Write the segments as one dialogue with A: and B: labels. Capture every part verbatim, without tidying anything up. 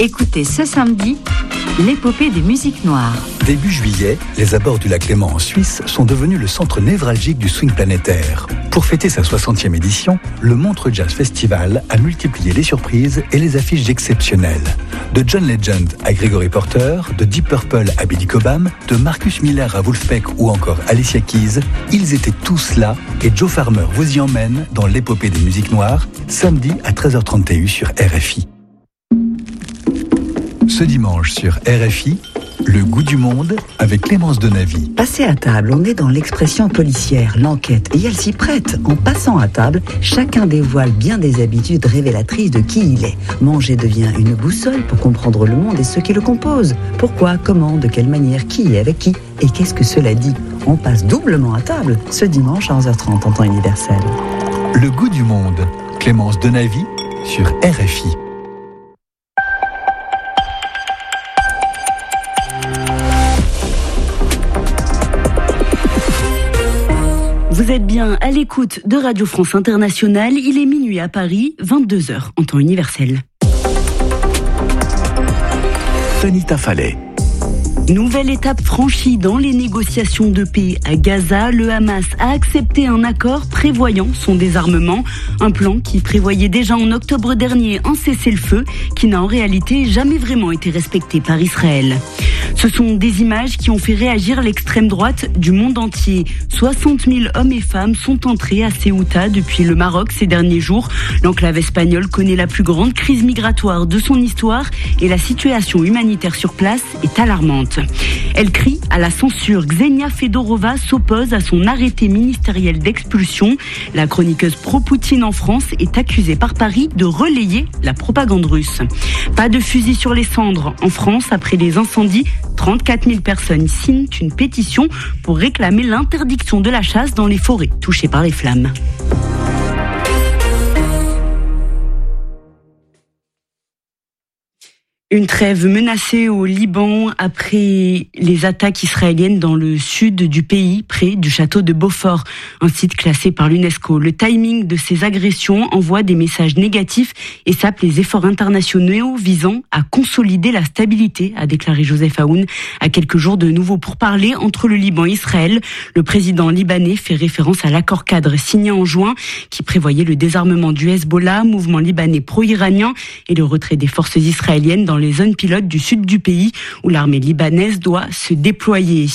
A: Écoutez ce samedi, l'épopée des musiques noires.
B: Début juillet, les abords du lac Léman en Suisse sont devenus le centre névralgique du swing planétaire. Pour fêter sa soixantième édition, le Montreux Jazz Festival a multiplié les surprises et les affiches exceptionnelles. De John Legend à Gregory Porter, de Deep Purple à Billy Cobham, de Marcus Miller à Wolfpack ou encore Alicia Keys, ils étaient tous là et Joe Farmer vous y emmène dans l'épopée des musiques noires, samedi à treize heures trente sur R F I. Ce dimanche sur R F I, Le goût du monde avec Clémence Denavy.
C: Passer à table, on est dans l'expression policière, l'enquête, et elle s'y prête. En passant à table, chacun dévoile bien des habitudes révélatrices de qui il est. Manger devient une boussole pour comprendre le monde et ceux qui le composent. Pourquoi, comment, de quelle manière, qui est avec qui, et qu'est-ce que cela dit? On passe doublement à table ce dimanche à onze heures trente en temps universel.
B: Le goût du monde, Clémence Denavy sur R F I.
D: Vous êtes bien à l'écoute de Radio France Internationale. Il est minuit à Paris, vingt-deux heures en temps universel.
B: Tanita Fallet.
D: Nouvelle étape franchie dans les négociations de paix à Gaza. Le Hamas a accepté un accord prévoyant son désarmement. Un plan qui prévoyait déjà en octobre dernier un cessez-le-feu qui n'a en réalité jamais vraiment été respecté par Israël. Ce sont des images qui ont fait réagir l'extrême droite du monde entier. soixante mille hommes et femmes sont entrés à Ceuta depuis le Maroc ces derniers jours. L'enclave espagnole connaît la plus grande crise migratoire de son histoire et la situation humanitaire sur place est alarmante. Elle crie à la censure. Ksenia Fedorova s'oppose à son arrêté ministériel d'expulsion. La chroniqueuse pro-Poutine en France est accusée par Paris de relayer la propagande russe. Pas de fusil sur les cendres. En France, après les incendies, trente-quatre mille personnes signent une pétition pour réclamer l'interdiction de la chasse dans les forêts touchées par les flammes. Une trêve menacée au Liban après les attaques israéliennes dans le sud du pays, près du château de Beaufort, un site classé par l'UNESCO. Le timing de ces agressions envoie des messages négatifs et sape les efforts internationaux visant à consolider la stabilité, a déclaré Joseph Aoun à quelques jours de nouveaux pourparlers entre le Liban et Israël. Le président libanais fait référence à l'accord cadre signé en juin qui prévoyait le désarmement du Hezbollah, mouvement libanais pro-iranien, et le retrait des forces israéliennes dans les zones pilotes du sud du pays où l'armée libanaise doit se déployer.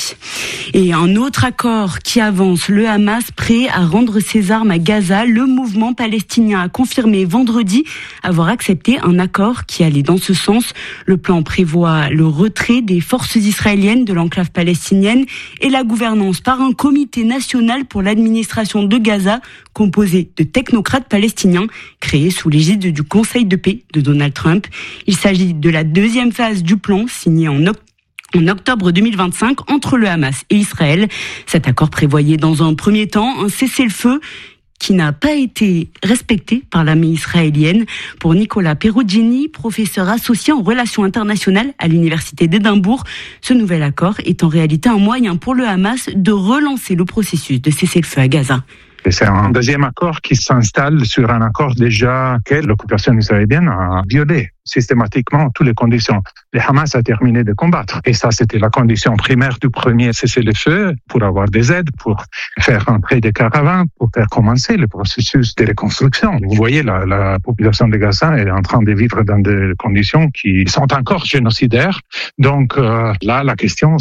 D: Et un autre accord qui avance, le Hamas prêt à rendre ses armes à Gaza. Le mouvement palestinien a confirmé vendredi avoir accepté un accord qui allait dans ce sens. Le plan prévoit le retrait des forces israéliennes de l'enclave palestinienne et la gouvernance par un comité national pour l'administration de Gaza composé de technocrates palestiniens créé sous l'égide du Conseil de paix de Donald Trump. Il s'agit de la deuxième phase du plan signé en octobre. En octobre deux mille vingt-cinq, entre le Hamas et Israël. Cet accord prévoyait dans un premier temps un cessez-le-feu qui n'a pas été respecté par l'armée israélienne. Pour Nicolas Perugini, professeur associé en relations internationales à l'université d'Édimbourg, ce nouvel accord est en réalité un moyen pour le Hamas de relancer le processus de cessez-le-feu à Gaza.
E: C'est un deuxième accord qui s'installe sur un accord déjà que l'occupation israélienne a violé systématiquement toutes les conditions. Le Hamas a terminé de combattre. Et ça, c'était la condition primaire du premier cessez-le-feu pour avoir des aides, pour faire entrer des caravanes, pour faire commencer le processus de reconstruction. Vous voyez, la, la population de Gaza est en train de vivre dans des conditions qui sont encore génocidaires. Donc euh, là, la question,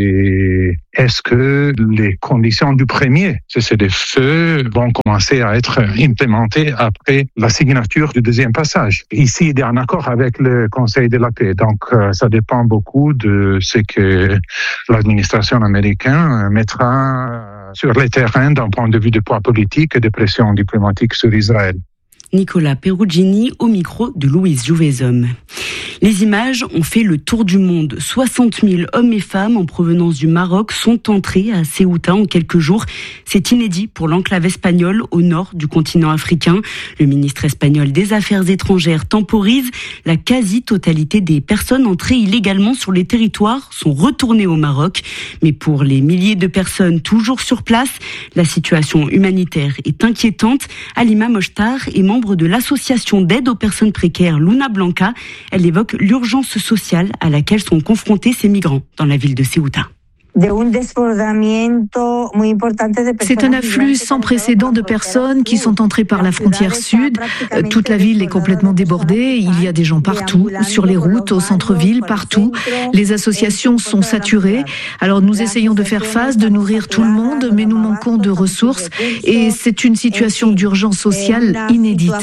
E: c'est est-ce que les conditions du premier cessez-le-feu vont commencer à être implémentées après la signature du deuxième passage? Ici, il y a un accord avec avec le Conseil de la paix. Donc, euh, ça dépend beaucoup de ce que l'administration américaine mettra sur le terrain d'un point de vue de poids politique et de pression diplomatique sur Israël.
D: Nicolas Perugini au micro de Louise Jouvezhomme. Les images ont fait le tour du monde. soixante mille hommes et femmes en provenance du Maroc sont entrés à Ceuta en quelques jours. C'est inédit pour l'enclave espagnole au nord du continent africain. Le ministre espagnol des Affaires étrangères temporise. La quasi-totalité des personnes entrées illégalement sur les territoires sont retournées au Maroc. Mais pour les milliers de personnes toujours sur place, la situation humanitaire est inquiétante. Halima Mochtar est membre de l'association d'aide aux personnes précaires Luna Blanca. Elle évoque évoque l'urgence sociale à laquelle sont confrontés ces migrants dans la ville de Ceuta.
F: C'est un afflux sans précédent de personnes qui sont entrées par la frontière sud. Toute la ville est complètement débordée. Il y a des gens partout, sur les routes, au centre-ville, partout. Les associations sont saturées. Alors nous essayons de faire face, de nourrir tout le monde, mais nous manquons de ressources. Et c'est une situation d'urgence sociale inédite.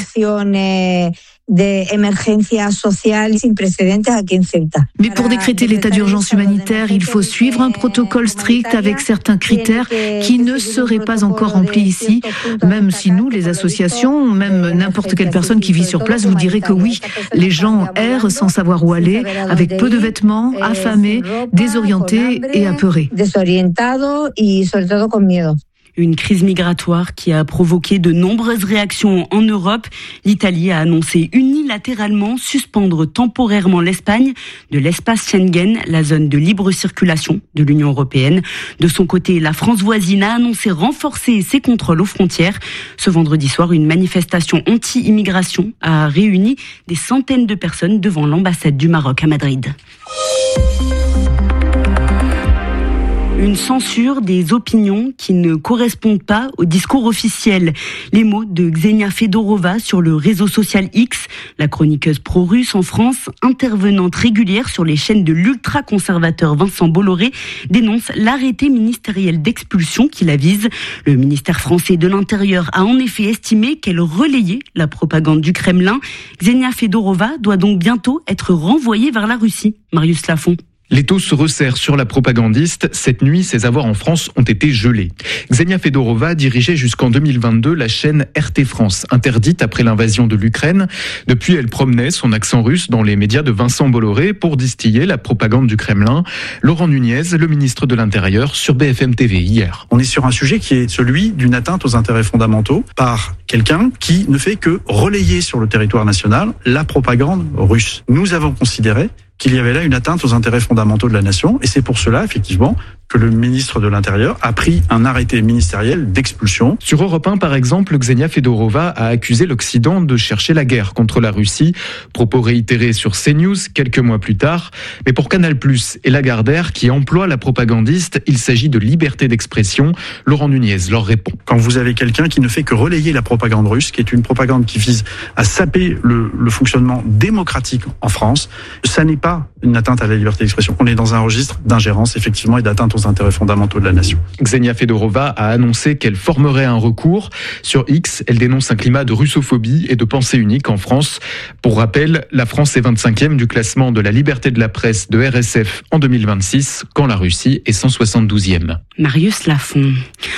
F: Mais pour décréter l'état d'urgence humanitaire, il faut suivre un protocole strict avec certains critères qui ne seraient pas encore remplis ici. Même si nous, les associations, même n'importe quelle personne qui vit sur place vous dirait que oui, les gens errent sans savoir où aller, avec peu de vêtements, affamés, désorientés et apeurés.
D: Une crise migratoire qui a provoqué de nombreuses réactions en Europe. L'Italie a annoncé unilatéralement suspendre temporairement l'Espagne de l'espace Schengen, la zone de libre circulation de l'Union européenne. De son côté, la France voisine a annoncé renforcer ses contrôles aux frontières. Ce vendredi soir, une manifestation anti-immigration a réuni des centaines de personnes devant l'ambassade du Maroc à Madrid. Une censure des opinions qui ne correspondent pas au discours officiel. Les mots de Ksenia Fedorova sur le réseau social X, la chroniqueuse pro-russe en France, intervenante régulière sur les chaînes de l'ultra-conservateur Vincent Bolloré, dénonce l'arrêté ministériel d'expulsion qui la vise. Le ministère français de l'Intérieur a en effet estimé qu'elle relayait la propagande du Kremlin. Ksenia Fedorova doit donc bientôt être renvoyée vers la Russie. Marius Lafont.
G: L'étau se resserre sur la propagandiste. Cette nuit, ses avoirs en France ont été gelés. Ksenia Fedorova dirigeait jusqu'en deux mille vingt-deux la chaîne R T France, interdite après l'invasion de l'Ukraine. Depuis, elle promenait son accent russe dans les médias de Vincent Bolloré pour distiller la propagande du Kremlin. Laurent Nunez, le ministre de l'Intérieur, sur B F M T V hier.
H: On est sur un sujet qui est celui d'une atteinte aux intérêts fondamentaux par quelqu'un qui ne fait que relayer sur le territoire national la propagande russe. Nous avons considéré qu'il y avait là une atteinte aux intérêts fondamentaux de la nation. Et c'est pour cela, effectivement, que le ministre de l'Intérieur a pris un arrêté ministériel d'expulsion.
G: Sur Europe un, par exemple, Ksenia Fedorova a accusé l'Occident de chercher la guerre contre la Russie. Propos réitérés sur CNews quelques mois plus tard. Mais pour Canal plus et Lagardère, qui emploient la propagandiste, il s'agit de liberté d'expression. Laurent Nunez leur répond.
H: Quand vous avez quelqu'un qui ne fait que relayer la propagande russe, qui est une propagande qui vise à saper le, le fonctionnement démocratique en France, ça n'est pas une atteinte à la liberté d'expression. On est dans un registre d'ingérence, effectivement, et d'atteinte aux intérêts fondamentaux de la nation.
G: Ksenia Fedorova a annoncé qu'elle formerait un recours. Sur X, elle dénonce un climat de russophobie et de pensée unique en France. Pour rappel, la France est vingt-cinquième du classement de la liberté de la presse de R S F en deux mille vingt-six, quand la Russie est cent soixante-douzième.
D: Marius Lafont.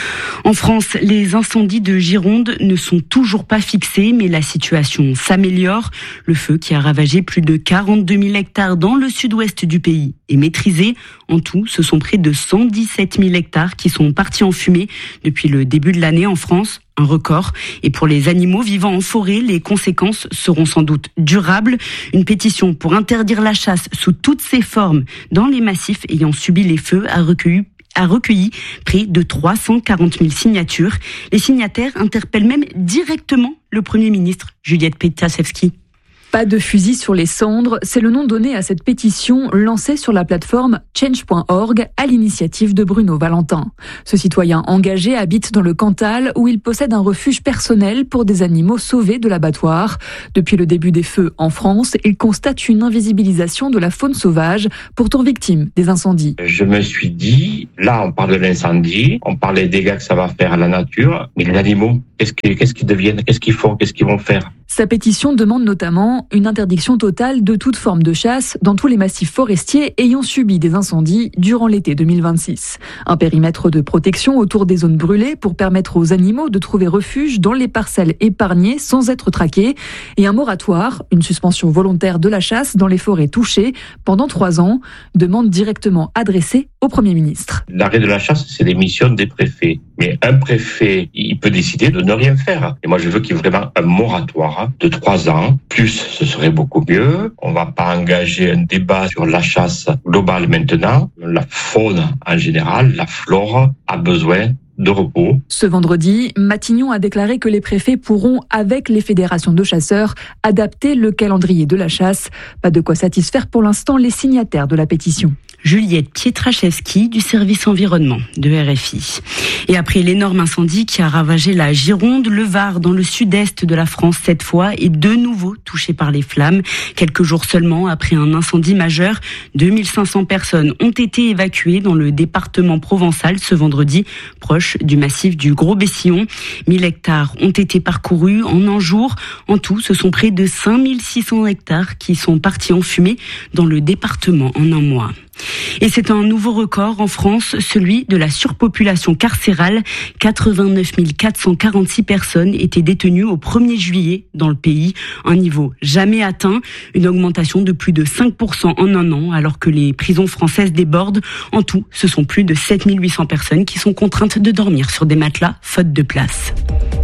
D: En France, les incendies de Gironde ne sont toujours pas fixés, mais la situation s'améliore. Le feu qui a ravagé plus de quarante-deux mille hectares dans le sud-ouest du pays est maîtrisé. En tout, ce sont près de cent dix-sept mille hectares qui sont partis en fumée depuis le début de l'année en France. Un record. Et pour les animaux vivant en forêt, les conséquences seront sans doute durables. Une pétition pour interdire la chasse sous toutes ses formes dans les massifs ayant subi les feux a recueilli a recueilli près de trois cent quarante mille signatures. Les signataires interpellent même directement le Premier ministre, Juliette Pétassevski.
I: Pas de fusil sur les cendres, c'est le nom donné à cette pétition lancée sur la plateforme change point org à l'initiative de Bruno Valentin. Ce citoyen engagé habite dans le Cantal où il possède un refuge personnel pour des animaux sauvés de l'abattoir. Depuis le début des feux en France, il constate une invisibilisation de la faune sauvage, pourtant victime des incendies.
J: Je me suis dit, là on parle de l'incendie, on parle des dégâts que ça va faire à la nature, mais les animaux, qu'est-ce qu'ils, qu'est-ce qu'ils deviennent, qu'est-ce qu'ils font, qu'est-ce qu'ils vont faire ?
I: Sa pétition demande notamment une interdiction totale de toute forme de chasse dans tous les massifs forestiers ayant subi des incendies durant l'été deux mille vingt-six. Un périmètre de protection autour des zones brûlées pour permettre aux animaux de trouver refuge dans les parcelles épargnées sans être traqués. Et un moratoire, une suspension volontaire de la chasse dans les forêts touchées pendant trois ans, demande directement adressée au Premier ministre.
J: L'arrêt de la chasse, c'est les missions des préfets. Mais un préfet, il peut décider de ne rien faire. Et moi, je veux qu'il y ait vraiment un moratoire de trois ans. Plus, ce serait beaucoup mieux. On va pas engager un débat sur la chasse globale maintenant. La faune en général, la flore, a besoin de repos.
I: Ce vendredi, Matignon a déclaré que les préfets pourront, avec les fédérations de chasseurs, adapter le calendrier de la chasse. Pas de quoi satisfaire pour l'instant les signataires de la pétition.
D: Juliette Pietraszewski du service environnement de R F I. Et après l'énorme incendie qui a ravagé la Gironde, le Var dans le sud-est de la France cette fois est de nouveau touché par les flammes. Quelques jours seulement après un incendie majeur, deux mille cinq cents personnes ont été évacuées dans le département provençal ce vendredi, proche du massif du Gros-Bessillon. mille hectares ont été parcourus en un jour. En tout, ce sont près de cinq mille six cents hectares qui sont partis en fumée dans le département en un mois. Et c'est un nouveau record en France, celui de la surpopulation carcérale. quatre-vingt-neuf mille quatre cent quarante-six personnes étaient détenues au premier juillet dans le pays, un niveau jamais atteint, une augmentation de plus de cinq pour cent en un an, alors que les prisons françaises débordent. En tout, ce sont plus de sept mille huit cents personnes qui sont contraintes de dormir sur des matelas, faute de place.